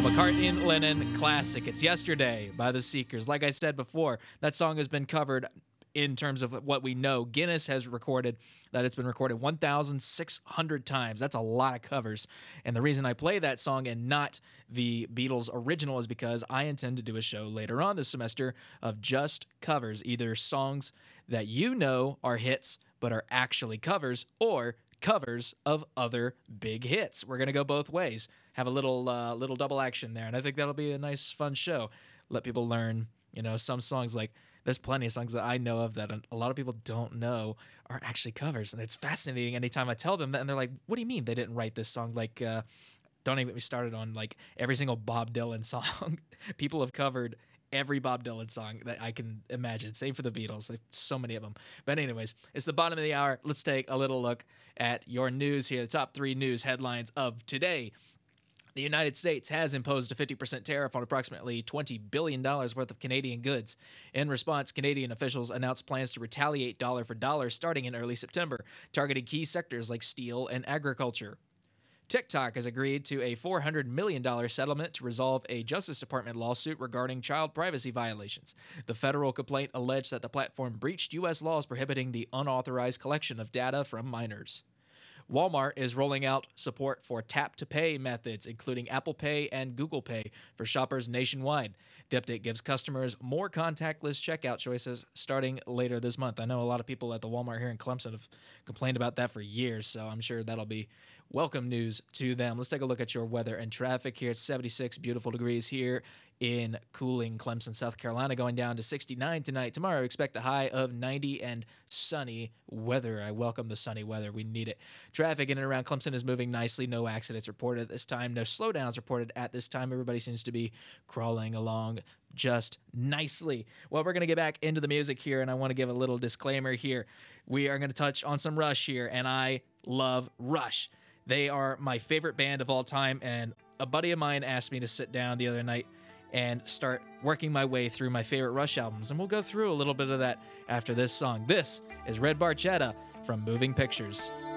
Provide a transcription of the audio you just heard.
McCartney and Lennon classic. It's Yesterday by the Seekers. Like I said before, that song has been covered in terms of what we know. Guinness has recorded that it's been recorded 1,600 times. That's a lot of covers. And the reason I play that song and not the Beatles original is because I intend to do a show later on this semester of just covers, either songs that you know are hits but are actually covers, or covers of other big hits. We're going to go both ways. Have a little double action there, and I think that'll be a nice, fun show. Let people learn, some songs. Like, there's plenty of songs that I know of that a lot of people don't know are actually covers, and it's fascinating anytime I tell them that, and they're like, what do you mean they didn't write this song? Like, don't even get me started on, like, every single Bob Dylan song. People have covered every Bob Dylan song that I can imagine. Same for the Beatles. There's so many of them. But anyways, it's the bottom of the hour. Let's take a little look at your news here. The top 3 news headlines of today. The United States has imposed a 50% tariff on approximately $20 billion worth of Canadian goods. In response, Canadian officials announced plans to retaliate dollar for dollar starting in early September, targeting key sectors like steel and agriculture. TikTok has agreed to a $400 million settlement to resolve a Justice Department lawsuit regarding child privacy violations. The federal complaint alleged that the platform breached U.S. laws prohibiting the unauthorized collection of data from minors. Walmart is rolling out support for tap-to-pay methods, including Apple Pay and Google Pay, for shoppers nationwide. The update gives customers more contactless checkout choices starting later this month. I know a lot of people at the Walmart here in Clemson have complained about that for years, so I'm sure that'll be welcome news to them. Let's take a look at your weather and traffic here. It's 76 beautiful degrees here in cooling Clemson, South Carolina, going down to 69 tonight. Tomorrow, expect a high of 90 and sunny weather. I welcome the sunny weather. We need it. Traffic in and around Clemson is moving nicely. No accidents reported at this time. No slowdowns reported at this time. Everybody seems to be crawling along just nicely. Well, we're going to get back into the music here, and I want to give a little disclaimer here. We are going to touch on some Rush here, and I love Rush. They are my favorite band of all time, and a buddy of mine asked me to sit down the other night and start working my way through my favorite Rush albums, and we'll go through a little bit of that after this song. This is Red Barchetta from Moving Pictures.